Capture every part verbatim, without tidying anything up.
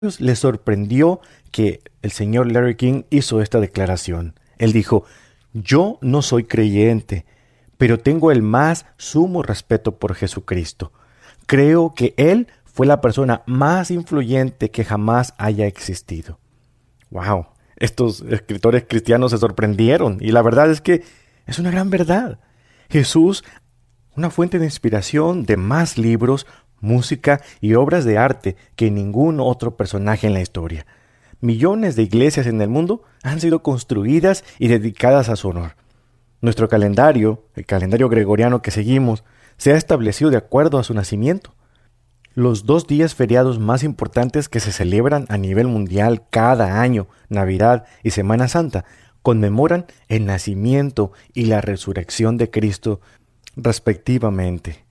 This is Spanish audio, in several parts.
les sorprendió que el señor Larry King hizo esta declaración. Él dijo: yo no soy creyente, pero tengo el más sumo respeto por Jesucristo. Creo que Él fue la persona más influyente que jamás haya existido. ¡Wow! Estos escritores cristianos se sorprendieron, y la verdad es que es una gran verdad. Jesús, una fuente de inspiración de más libros, música y obras de arte que ningún otro personaje en la historia. Millones de iglesias en el mundo han sido construidas y dedicadas a su honor. Nuestro calendario, el calendario gregoriano que seguimos, se ha establecido de acuerdo a su nacimiento. Los dos días feriados más importantes que se celebran a nivel mundial cada año, Navidad y Semana Santa, conmemoran el nacimiento y la resurrección de Cristo, respectivamente.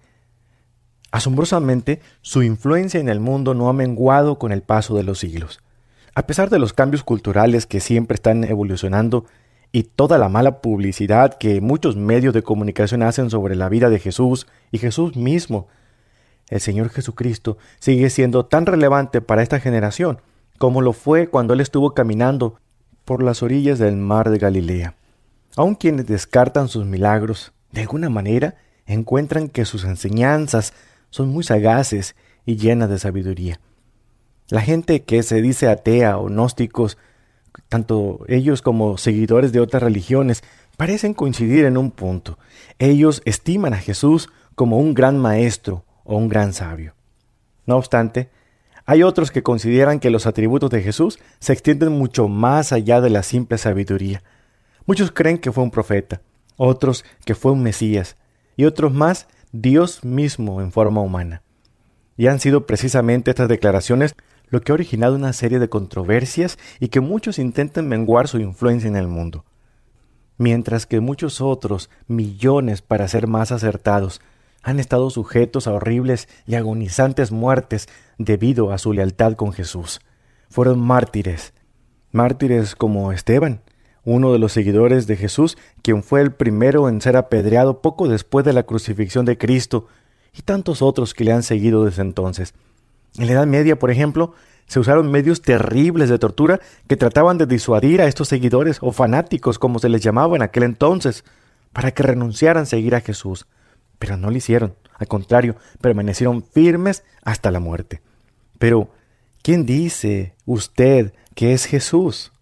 Asombrosamente, su influencia en el mundo no ha menguado con el paso de los siglos. A pesar de los cambios culturales que siempre están evolucionando y toda la mala publicidad que muchos medios de comunicación hacen sobre la vida de Jesús y Jesús mismo, el Señor Jesucristo sigue siendo tan relevante para esta generación como lo fue cuando Él estuvo caminando por las orillas del mar de Galilea. Aun quienes descartan sus milagros, de alguna manera encuentran que sus enseñanzas son muy sagaces y llenas de sabiduría. La gente que se dice atea o gnósticos, tanto ellos como seguidores de otras religiones, parecen coincidir en un punto. Ellos estiman a Jesús como un gran maestro o un gran sabio. No obstante, hay otros que consideran que los atributos de Jesús se extienden mucho más allá de la simple sabiduría. Muchos creen que fue un profeta, otros que fue un Mesías, y otros más Dios mismo en forma humana. Y han sido precisamente estas declaraciones lo que ha originado una serie de controversias y que muchos intentan menguar su influencia en el mundo. Mientras que muchos otros, millones para ser más acertados, han estado sujetos a horribles y agonizantes muertes debido a su lealtad con Jesús. Fueron mártires, mártires como Esteban, uno de los seguidores de Jesús, quien fue el primero en ser apedreado poco después de la crucifixión de Cristo, y tantos otros que le han seguido desde entonces. En la Edad Media, por ejemplo, se usaron medios terribles de tortura que trataban de disuadir a estos seguidores o fanáticos, como se les llamaba en aquel entonces, para que renunciaran a seguir a Jesús. Pero no lo hicieron, al contrario, permanecieron firmes hasta la muerte. Pero, ¿quién dice usted que es Jesús?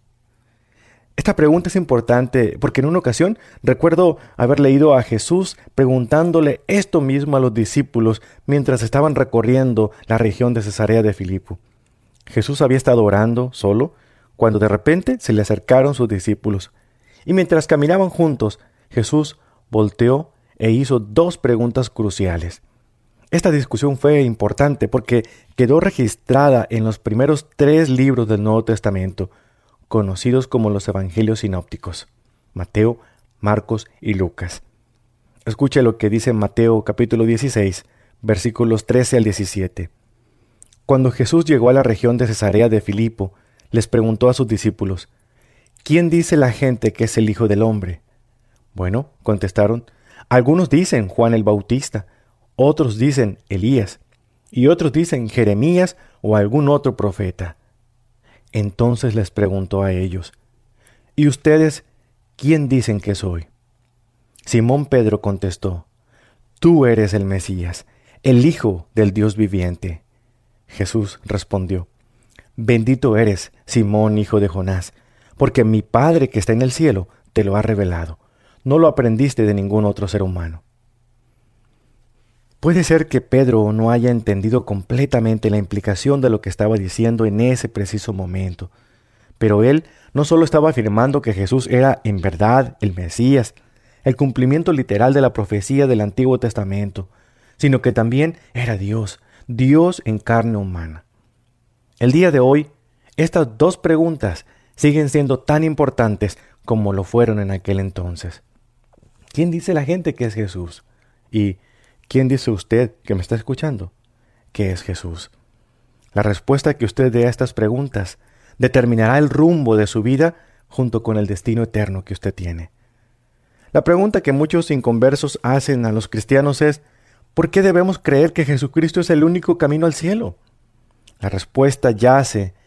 Esta pregunta es importante porque en una ocasión recuerdo haber leído a Jesús preguntándole esto mismo a los discípulos mientras estaban recorriendo la región de Cesarea de Filipo. Jesús había estado orando solo cuando de repente se le acercaron sus discípulos. Y mientras caminaban juntos, Jesús volteó e hizo dos preguntas cruciales. Esta discusión fue importante porque quedó registrada en los primeros tres libros del Nuevo Testamento, conocidos como los Evangelios sinópticos: Mateo, Marcos y Lucas. Escuche lo que dice Mateo capítulo dieciséis, versículos trece al diecisiete. Cuando Jesús llegó a la región de Cesarea de Filipo, les preguntó a sus discípulos: ¿quién dice la gente que es el Hijo del Hombre? Bueno, contestaron, algunos dicen Juan el Bautista, otros dicen Elías, y otros dicen Jeremías o algún otro profeta. Entonces les preguntó a ellos: ¿y ustedes quién dicen que soy? Simón Pedro contestó: tú eres el Mesías, el Hijo del Dios viviente. Jesús respondió: bendito eres, Simón, hijo de Jonás, porque mi Padre que está en el cielo te lo ha revelado. No lo aprendiste de ningún otro ser humano. Puede ser que Pedro no haya entendido completamente la implicación de lo que estaba diciendo en ese preciso momento, pero él no solo estaba afirmando que Jesús era en verdad el Mesías, el cumplimiento literal de la profecía del Antiguo Testamento, sino que también era Dios, Dios en carne humana. El día de hoy, estas dos preguntas siguen siendo tan importantes como lo fueron en aquel entonces. ¿Quién dice la gente que es Jesús? Y ¿quién dice usted que me está escuchando que es Jesús? La respuesta que usted dé a estas preguntas determinará el rumbo de su vida junto con el destino eterno que usted tiene. La pregunta que muchos inconversos hacen a los cristianos es: ¿por qué debemos creer que Jesucristo es el único camino al cielo? La respuesta yace